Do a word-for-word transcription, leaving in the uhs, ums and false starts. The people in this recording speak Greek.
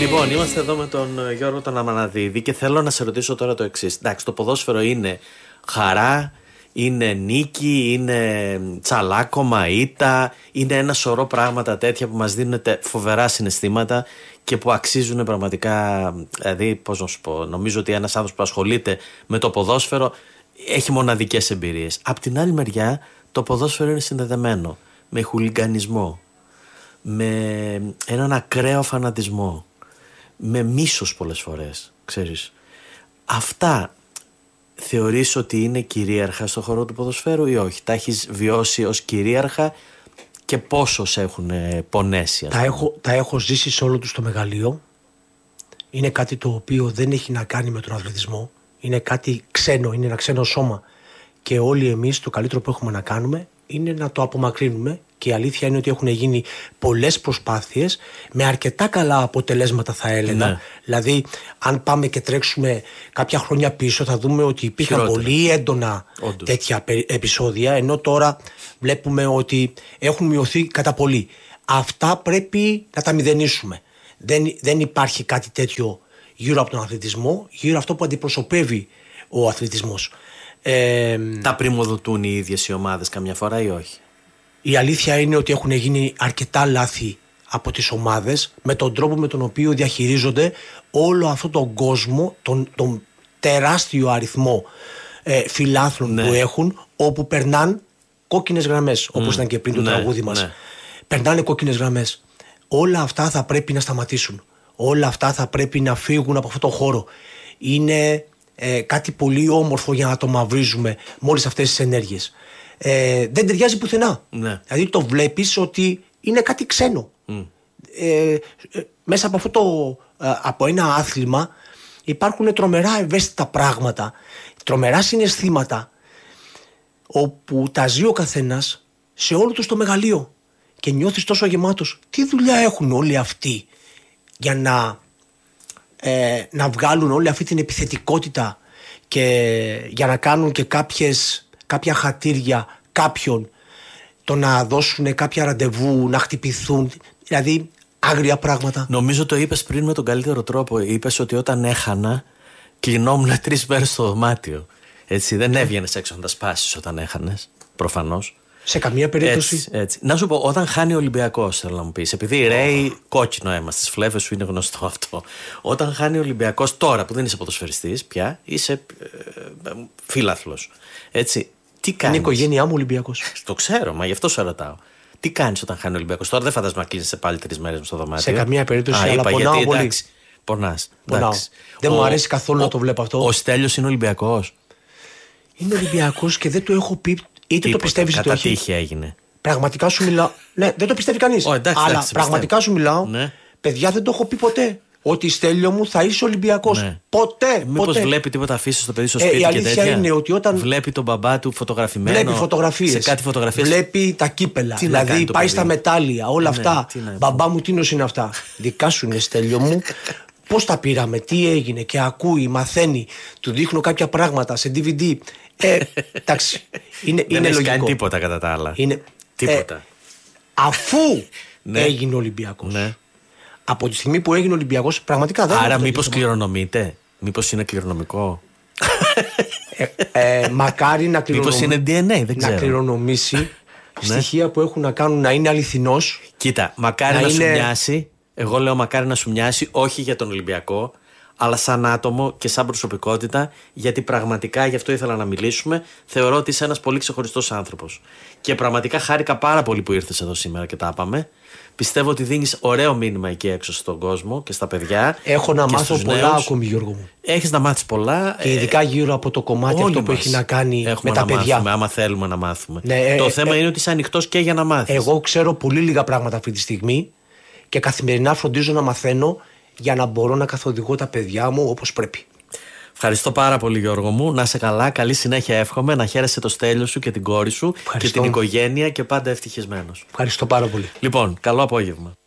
Λοιπόν, είμαστε εδώ με τον Γιώργο τον Αμαναδίδη και θέλω να σε ρωτήσω τώρα το εξής. Εντάξει, το ποδόσφαιρο είναι χαρά, είναι νίκη, είναι τσαλάκωμα, ήττα, είναι ένα σωρό πράγματα τέτοια που μας δίνουν φοβερά συναισθήματα και που αξίζουν πραγματικά. Δηλαδή, πώς να σου πω, νομίζω ότι ένας άνθρωπος που ασχολείται με το ποδόσφαιρο έχει μοναδικές εμπειρίες. Απ' την άλλη μεριά, το ποδόσφαιρο είναι συνδεδεμένο με χουλιγκανισμό, με έναν ακραίο φανατισμό, με μίσος πολλές φορές, ξέρεις. Αυτά θεωρείς ότι είναι κυρίαρχα στον χώρο του ποδοσφαίρου ή όχι? Τα έχεις βιώσει ως κυρίαρχα και πόσο σε έχουν πονέσει? Τα έχω, τα έχω ζήσει σε όλο τους το μεγαλείο. Είναι κάτι το οποίο δεν έχει να κάνει με τον αθλητισμό. Είναι κάτι ξένο, είναι ένα ξένο σώμα. Και όλοι εμείς το καλύτερο που έχουμε να κάνουμε είναι να το απομακρύνουμε. Και η αλήθεια είναι ότι έχουν γίνει πολλές προσπάθειες με αρκετά καλά αποτελέσματα, θα έλεγα. Ναι. Δηλαδή, αν πάμε και τρέξουμε κάποια χρόνια πίσω, θα δούμε ότι υπήρχαν Χειρότερα. πολύ έντονα Όντως. τέτοια επεισόδια, ενώ τώρα βλέπουμε ότι έχουν μειωθεί κατά πολύ. Αυτά πρέπει να τα μηδενίσουμε. Δεν, δεν υπάρχει κάτι τέτοιο γύρω από τον αθλητισμό, γύρω από αυτό που αντιπροσωπεύει ο αθλητισμός. Ε, τα πριμοδοτούν οι ίδιες οι ομάδες καμιά φορά ή όχι? Η αλήθεια είναι ότι έχουν γίνει αρκετά λάθη από τις ομάδες με τον τρόπο με τον οποίο διαχειρίζονται όλο αυτόν τον κόσμο, τον, τον τεράστιο αριθμό ε, φιλάθλων ναι. που έχουν, όπου περνάνε κόκκινες γραμμές, όπως mm. ήταν και πριν το ναι, τραγούδι μας. Ναι. Περνάνε κόκκινες γραμμές. Όλα αυτά θα πρέπει να σταματήσουν. Όλα αυτά θα πρέπει να φύγουν από αυτό το χώρο. Είναι ε, κάτι πολύ όμορφο για να το μαυρίζουμε με όλες αυτές τις ενέργειες. Ε, δεν ταιριάζει πουθενά. Ναι. Δηλαδή το βλέπεις ότι είναι κάτι ξένο. Mm. Ε, ε, μέσα από αυτό το ε, από ένα άθλημα υπάρχουν τρομερά ευαίσθητα πράγματα, τρομερά συναισθήματα, όπου τα ζει ο καθένας σε όλο τους το μεγαλείο και νιώθεις τόσο γεμάτος. Τι δουλειά έχουν όλοι αυτοί για να, ε, να βγάλουν όλη αυτή την επιθετικότητα και για να κάνουν και κάποιες κάποια χατήρια κάποιον, το να δώσουν κάποια ραντεβού, να χτυπηθούν, δηλαδή άγρια πράγματα. Νομίζω το είπες πριν με τον καλύτερο τρόπο. Είπες ότι όταν έχανα κλεινόμουν τρεις μέρες στο δωμάτιο. Έτσι, δεν έβγαινες έξω να τα σπάσεις όταν έχανες, προφανώς. Σε καμία περίπτωση. Έτσι, έτσι. Να σου πω, όταν χάνει ο Ολυμπιακός, θέλω να μου πεις, επειδή ρέει oh. κόκκινο αίμα στις φλέβες σου, είναι γνωστό αυτό. Όταν χάνει ο Ολυμπιακός, τώρα που δεν είσαι ποδοσφαιριστής πια, είσαι ε, φίλαθλος. Έτσι. Τι κάνεις? Είναι η οικογένειά μου Ολυμπιακός. Το ξέρω, μα γι' αυτό σε ρωτάω. Τι κάνεις όταν χάνει ο Ολυμπιακός? Τώρα δεν φαντάζομαι να κλείνεσαι πάλι τρεις μέρες στο δωμάτιο. Σε καμία περίπτωση, Α, αλλά είπα, πονάω γιατί, πολύ. Εντάξει, πονάς. Πονάω. Εντάξει. Δεν ο, μου αρέσει καθόλου ο, να το βλέπω αυτό. Ο Στέλιος είναι Ολυμπιακός. Είναι Ολυμπιακός και δεν το έχω πει. Είτε Τίποτα, το πιστεύεις είτε κατά όχι. τύχη έγινε. Πραγματικά σου μιλάω. Ναι, δεν το πιστεύει κανείς. Oh, εντάξει, αλλά εντάξει, πραγματικά πιστεύω. σου μιλάω. Ναι. Παιδιά, δεν το έχω πει ποτέ. Ότι Στέλιο μου θα είσαι Ολυμπιακός. Ναι. Ποτέ. Μήπως ποτέ. βλέπει τίποτα αφήσεις στο παιδί στο ε, σπίτι η και αλήθεια τέτοια? Είναι ότι όταν βλέπει τον μπαμπά του φωτογραφημένο. Βλέπει φωτογραφίες. Σε κάτι φωτογραφίες. Βλέπει τα κύπελα. Τι δηλαδή πάει παιδί? στα μετάλλια, όλα ναι, αυτά. Μπαμπά μου, τι είναι αυτά? Δικά σου είναι, Στέλιο μου. Πώς τα πήραμε, τι έγινε? Και ακούει, μαθαίνει, του δείχνω κάποια πράγματα σε ντι βι ντι. Ε, εντάξει. Είναι, δεν είναι έχει λογικό. κάνει τίποτα κατά τα άλλα. Είναι, τίποτα. Ε, αφού ναι. έγινε Ολυμπιακός. Ναι. Από τη στιγμή που έγινε Ολυμπιακός, πραγματικά δεν. Άρα, μήπως κληρονομείται? Μήπως είναι κληρονομικό? ε, ε, μακάρι να, κληρονομ... μήπως είναι ντι εν έι, δεν ξέρω. να κληρονομήσει στοιχεία που έχουν να κάνουν να είναι αληθινός. Κοίτα, μακάρι να, να είναι... σου μοιάσει. Εγώ λέω μακάρι να σου μοιάσει, όχι για τον Ολυμπιακό, αλλά σαν άτομο και σαν προσωπικότητα, γιατί πραγματικά, γι' αυτό ήθελα να μιλήσουμε, θεωρώ ότι είσαι ένας πολύ ξεχωριστός άνθρωπος. Και πραγματικά χάρηκα πάρα πολύ που ήρθες εδώ σήμερα και τα είπαμε. Πιστεύω ότι δίνεις ωραίο μήνυμα εκεί έξω στον κόσμο και στα παιδιά. Έχω να μάθω πολλά νέους. Ακόμη, Γιώργο μου. Έχεις να μάθεις πολλά. Και ειδικά γύρω από το κομμάτι αυτό που έχει να κάνει με τα να παιδιά. Μάθουμε, άμα θέλουμε να μάθουμε. Ναι, το ε, θέμα ε, είναι ότι είσαι ανοιχτός και για να μάθεις. Εγώ ξέρω πολύ λίγα πράγματα αυτή τη στιγμή και καθημερινά φροντίζω να μαθαίνω για να μπορώ να καθοδηγώ τα παιδιά μου όπως πρέπει. Ευχαριστώ πάρα πολύ, Γιώργο μου. Να είσαι καλά, καλή συνέχεια εύχομαι. Να χαίρεσαι το Στέλιο σου και την κόρη σου. Ευχαριστώ. Και την οικογένεια και πάντα ευτυχισμένος. Ευχαριστώ πάρα πολύ. Λοιπόν, καλό απόγευμα.